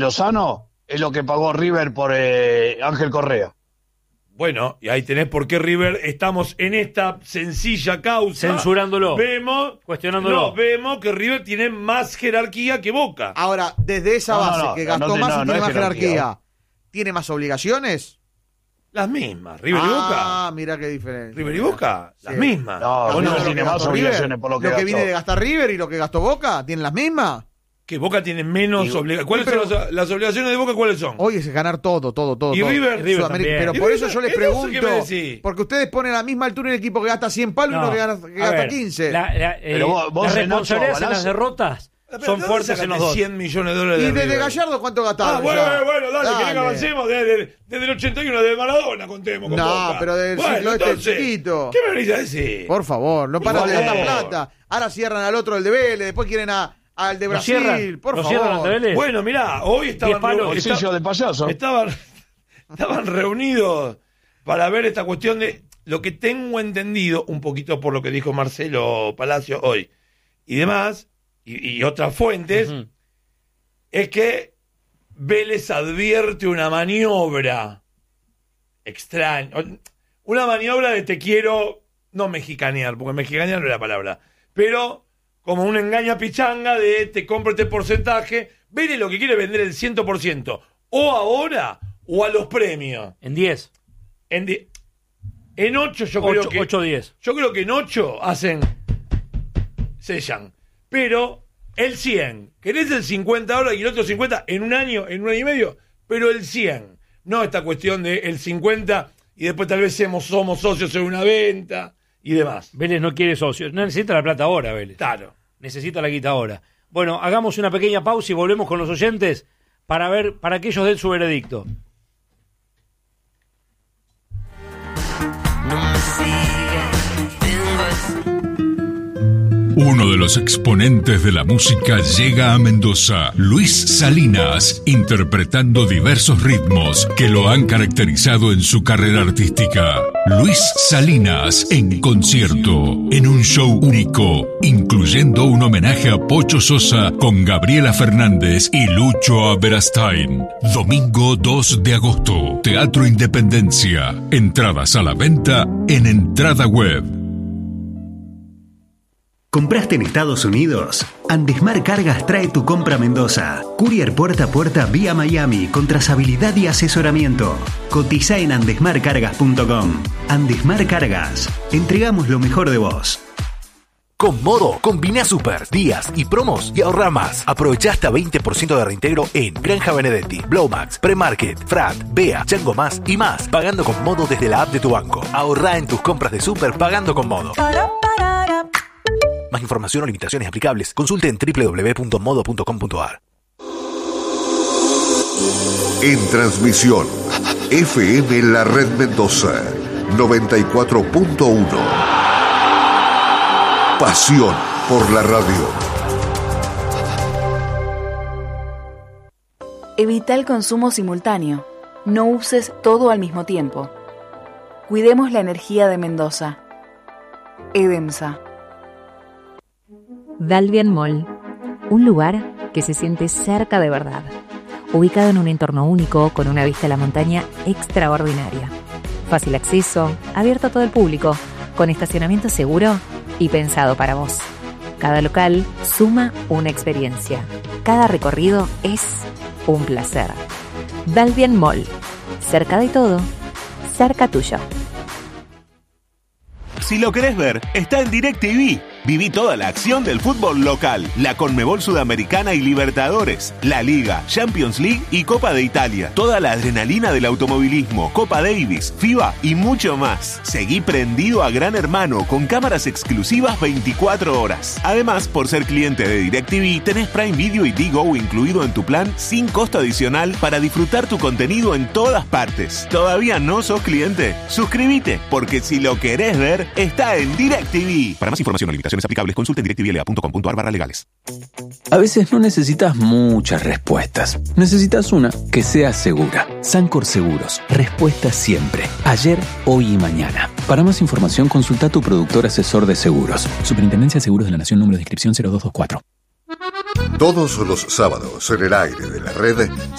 Lozano es lo que pagó River por Ángel Correa. Bueno, y ahí tenés por qué River estamos en esta sencilla causa. Censurándolo. Cuestionándolo. No, vemos que River tiene más jerarquía que Boca. Ahora, desde esa base que gastó más y tiene más jerarquía, ¿tiene más obligaciones? Las mismas, River y Boca. Ah, mira qué diferencia. River y Boca, las mismas. No, River tiene más obligaciones por lo que gastó. Lo que gastó. viene de gastar River y lo que gastó Boca, ¿tienen las mismas? Que Boca tiene menos obligaciones. ¿Cuáles son las obligaciones de Boca? ¿Cuáles son? Hoy es ganar todo. Y todo. River también. Pero por eso yo les pregunto, porque ustedes ponen a la misma altura el equipo que gasta 100 palos y uno que gasta 15. Pero vos las en responsabilidades Nacho, en las derrotas son fuertes en los dos. $100 millones de ¿Y desde River? Gallardo cuánto gastaron? Bueno, dale, que avancemos desde el 81 de Maradona, contemos con Boca. Pero del ciclo chiquito. ¿Qué me venís a decir? Por favor, no paran de gastar plata. Ahora cierran al otro el de Vélez, después quieren al de Brasil, por favor. Bueno, mirá, hoy estaban reunidos para ver esta cuestión de lo que tengo entendido, un poquito por lo que dijo Marcelo Palacio hoy y demás, y otras fuentes, es que Vélez advierte una maniobra extraña, una maniobra de te quiero, no mexicanear, porque mexicanear no es la palabra, pero como un engaña pichanga de te compro este porcentaje. Vélez lo que quiere vender el 100%, o ahora o a los premios. En 10. En 8 yo creo que 8-10. Yo creo que en 8 sellan. Pero el 100, ¿querés el 50 ahora y el otro 50 en un año y medio? Pero el 100, no esta cuestión de el 50 y después tal vez somos socios en una venta y demás. Vélez no quiere socios, no necesita la plata ahora, Vélez. Claro. Necesita la guita ahora. Bueno, hagamos una pequeña pausa y volvemos con los oyentes para que ellos den su veredicto. Uno de los exponentes de la música llega a Mendoza, Luis Salinas, interpretando diversos ritmos que lo han caracterizado en su carrera artística. Luis Salinas en concierto, en un show único, incluyendo un homenaje a Pocho Sosa con Gabriela Fernández y Lucho Aberastain. Domingo 2 de agosto, Teatro Independencia. Entradas a la venta en Entrada Web. ¿Compraste en Estados Unidos? Andesmar Cargas trae tu compra a Mendoza. Courier puerta a puerta vía Miami con trazabilidad y asesoramiento. Cotiza en andesmarcargas.com. Andesmar Cargas. Entregamos lo mejor de vos. Con Modo, combina super, días y promos y ahorra más. Aprovecha hasta 20% de reintegro en Granja Benedetti, Blowmax, Premarket, Frat, Bea, Chango Más y más. Pagando con Modo desde la app de tu banco. Ahorra en tus compras de super pagando con Modo. Más información o limitaciones aplicables, consulte en www.modo.com.ar. En transmisión, FM La Red Mendoza, 94.1. Pasión por la radio. Evita el consumo simultáneo. No uses todo al mismo tiempo. Cuidemos la energía de Mendoza. EDEMSA. Dalvian Mall, un lugar que se siente cerca de verdad, ubicado en un entorno único con una vista a la montaña extraordinaria, fácil acceso, abierto a todo el público, con estacionamiento seguro y pensado para vos. Cada local suma una experiencia, cada recorrido es un placer. Dalvian Mall, cerca de todo, cerca tuyo. Si lo querés ver, está en DirecTV. Viví toda la acción del fútbol local, la Conmebol Sudamericana y Libertadores, la Liga, Champions League y Copa de Italia. Toda la adrenalina del automovilismo, Copa Davis, FIBA y mucho más. Seguí prendido a Gran Hermano con cámaras exclusivas 24 horas. Además, por ser cliente de DirecTV, tenés Prime Video y Digo incluido en tu plan sin costo adicional para disfrutar tu contenido en todas partes. ¿Todavía no sos cliente? Suscríbete, porque si lo querés ver, está en DirecTV. Para más información o limitaciones aplicables, consulte en directvla.com.ar/legales. A veces no necesitas muchas respuestas. Necesitas una que sea segura. Sancor Seguros. Respuesta siempre. Ayer, hoy y mañana. Para más información, consulta a tu productor asesor de seguros. Superintendencia de Seguros de la Nación, número de inscripción 0224. Todos los sábados en el aire de la red,